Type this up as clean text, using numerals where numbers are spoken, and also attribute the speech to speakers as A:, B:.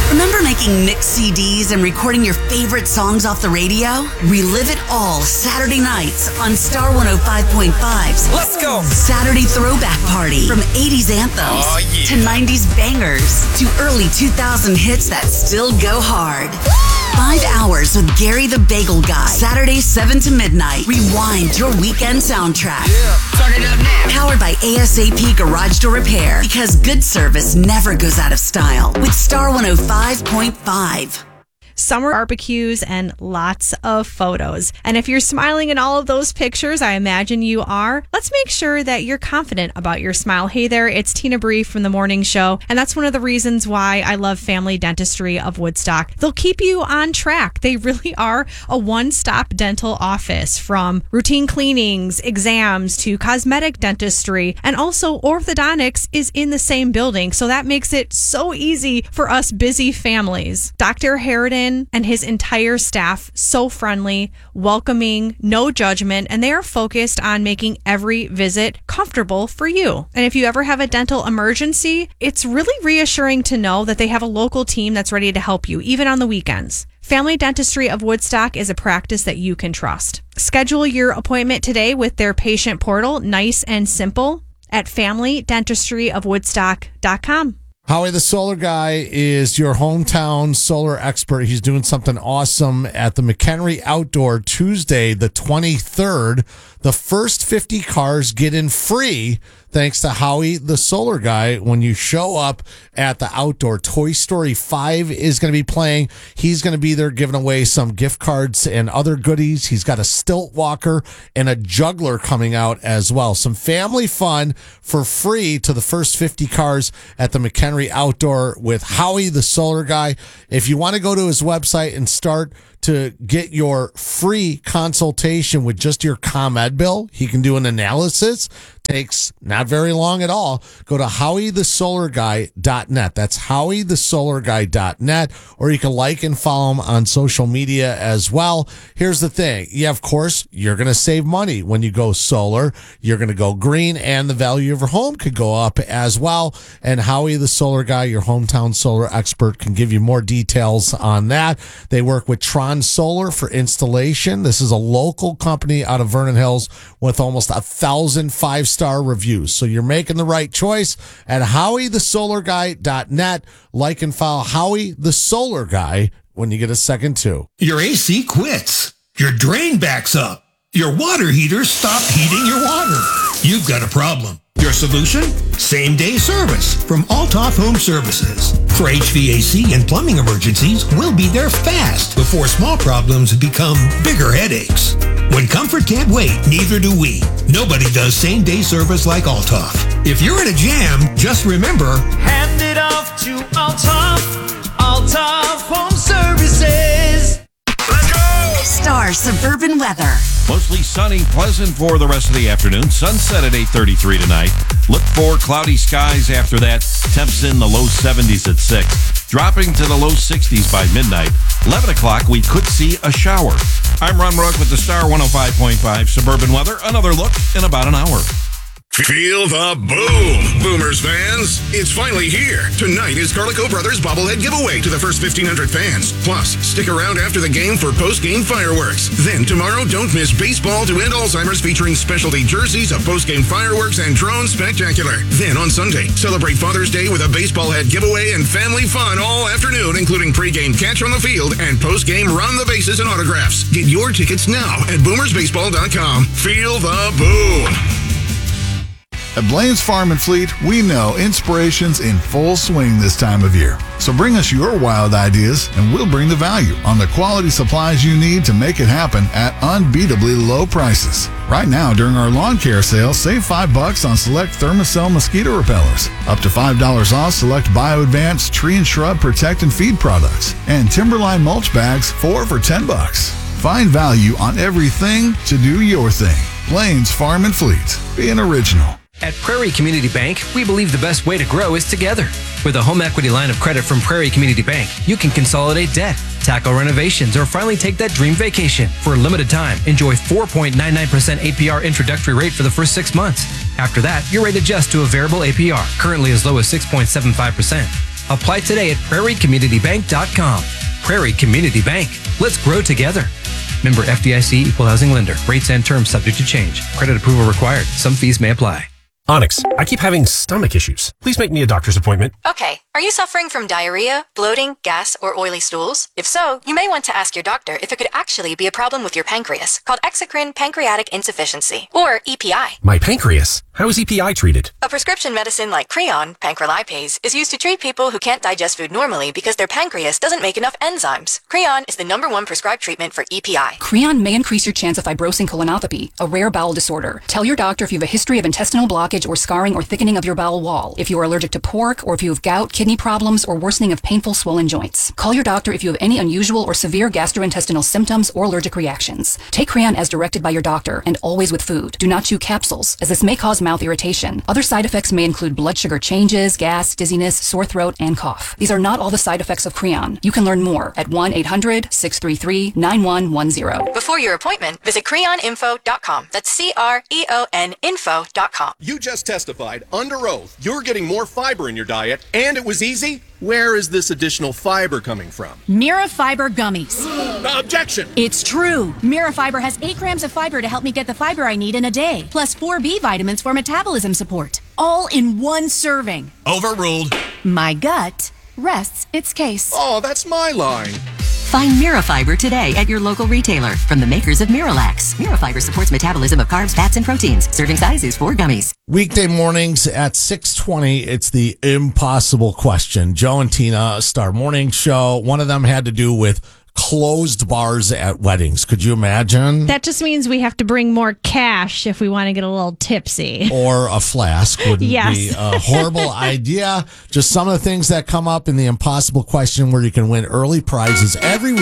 A: Remember making mixed CDs and recording your favorite songs off the radio? Relive it all Saturday nights on Star 105.5's
B: Let's go!
A: Saturday Throwback Party. From 80s anthems to 90s bangers to early 2000 hits that still go hard. 5 hours with Gary the Bagel Guy. Saturday 7 to midnight. Rewind your weekend soundtrack.
B: Turn it up now.
A: Powered by ASAP Garage Door Repair. Because good service never goes out of style. With Star 105.5.
C: Summer barbecues and lots of photos. And if you're smiling in all of those pictures, I imagine you are, let's make sure that you're confident about your smile. Hey there, it's Tina Bree from The Morning Show. And that's one of the reasons why I love Family Dentistry of Woodstock. They'll keep you on track. They really are a one-stop dental office, from routine cleanings, exams, to cosmetic dentistry. And also orthodontics is in the same building. So that makes it so easy for us busy families. Dr. Harridan and his entire staff, so friendly, welcoming, no judgment, and they are focused on making every visit comfortable for you. And if you ever have a dental emergency, it's really reassuring to know that they have a local team that's ready to help you, even on the weekends. Family Dentistry of Woodstock is a practice that you can trust. Schedule your appointment today with their patient portal, nice and simple, at FamilyDentistryOfWoodstock.com.
D: Howie the Solar Guy is your hometown solar expert. He's doing something awesome at the McHenry Outdoor Tuesday, the 23rd. The first 50 cars get in free thanks to Howie the Solar Guy when you show up at the outdoor. Toy Story 5 is going to be playing. He's going to be there giving away some gift cards and other goodies. He's got a stilt walker and a juggler coming out as well. Some family fun for free to the first 50 cars at the McHenry Outdoor with Howie the Solar Guy. If you want to go to his website and start to get your free consultation with just your ComEd bill, he can do an analysis. Takes not very long at all. Go to HowieTheSolarGuy.net. That's HowieTheSolarGuy.net. Or you can like and follow him on social media as well. Here's the thing. Yeah, of course, you're going to save money when you go solar. You're going to go green, and the value of your home could go up as well. And Howie the Solar Guy, your hometown solar expert, can give you more details on that. They work with Tron Solar for installation. This is a local company out of Vernon Hills with almost 1,000 5-star reviews. So you're making the right choice at HowieTheSolarGuy.net. Like and follow Howie the Solar Guy when you get a second too.
E: Your AC quits. Your drain backs up. Your water heater stopped heating your water. You've got a problem. Your solution? Same-day service from Altoff Home Services. For HVAC and plumbing emergencies, we'll be there fast before small problems become bigger headaches. When comfort can't wait, neither do we. Nobody does same-day service like Altoff. If you're in a jam, just remember,
F: hand it off to Altoff. Altoff Home Services.
B: Let's go!
A: Star Suburban Weather.
G: Mostly sunny, pleasant for the rest of the afternoon. Sunset at 8:33 tonight. Look for cloudy skies after that. Temps in the low 70s at 6. Dropping to the low 60s by midnight. 11 o'clock, we could see a shower. I'm Ron Rook with the Star 105.5 Suburban Weather. Another look in about an hour.
H: Feel the boom, Boomers fans. It's finally here. Tonight is Carlico Brothers bobblehead giveaway to the first 1,500 fans. Plus, stick around after the game for post-game fireworks. Then tomorrow, don't miss Baseball to End Alzheimer's featuring specialty jerseys, a post-game fireworks, and drone spectacular. Then on Sunday, celebrate Father's Day with a baseball head giveaway and family fun all afternoon, including pre-game catch on the field and post-game run the bases and autographs. Get your tickets now at boomersbaseball.com. Feel the boom.
I: At Blaine's Farm and Fleet, we know inspiration's in full swing this time of year. So bring us your wild ideas and we'll bring the value on the quality supplies you need to make it happen at unbeatably low prices. Right now, during our lawn care sale, save $5 on select Thermacell mosquito repellers, up to $5 off select BioAdvance tree and shrub protect and feed products, and Timberline mulch bags, 4 for $10. Find value on everything to do your thing. Blaine's Farm and Fleet. Be an original.
J: At Prairie Community Bank, we believe the best way to grow is together. With a home equity line of credit from Prairie Community Bank, you can consolidate debt, tackle renovations, or finally take that dream vacation. For a limited time, enjoy 4.99% APR introductory rate for the first 6 months. After that, your rate adjusts to a variable APR, currently as low as 6.75%. Apply today at prairiecommunitybank.com. Prairie Community Bank. Let's grow together. Member FDIC Equal Housing Lender. Rates and terms subject to change. Credit approval required. Some fees may apply.
K: Onyx, I keep having stomach issues. Please make me a doctor's appointment.
L: Okay. Are you suffering from diarrhea, bloating, gas, or oily stools? If so, you may want to ask your doctor if it could actually be a problem with your pancreas, called exocrine pancreatic insufficiency, or EPI.
K: My pancreas? How is EPI treated?
L: A prescription medicine like Creon, pancrelipase, is used to treat people who can't digest food normally because their pancreas doesn't make enough enzymes. Creon is the #1 prescribed treatment for EPI.
M: Creon may increase your chance of fibrosing colonopathy, a rare bowel disorder. Tell your doctor if you have a history of intestinal blockage or scarring or thickening of your bowel wall, if you are allergic to pork, or if you have gout, kidney problems, or worsening of painful swollen joints. Call your doctor if you have any unusual or severe gastrointestinal symptoms or allergic reactions. Take Creon as directed by your doctor and always with food. Do not chew capsules, as this may cause mouth irritation. Other side effects may include blood sugar changes, gas, dizziness, sore throat, and cough. These are not all the side effects of Creon. You can learn more at 1-800-633-9110.
L: Before your appointment, visit creoninfo.com. That's CREON info.com.
N: You just testified under oath you're getting more fiber in your diet, and it was easy? Where is this additional fiber coming from?
O: Mirafiber gummies.
N: Objection!
O: It's true. Mirafiber has 8 grams of fiber to help me get the fiber I need in a day, plus 4 B vitamins for metabolism support. All in one serving.
N: Overruled.
O: My gut rests its case.
N: Oh, that's my line.
P: Find Mirafiber today at your local retailer from the makers of Miralax. Mirafiber supports metabolism of carbs, fats, and proteins. Serving size is 4 gummies.
D: Weekday mornings at 6:20, it's the impossible question. Joe and Tina, Star Morning Show. One of them had to do with closed bars at weddings. Could you imagine?
C: That just means we have to bring more cash if we want to get a little tipsy.
D: Or a flask wouldn't
C: Yes.
D: be a horrible idea. Just some of the things that come up in the impossible question where you can win early prizes every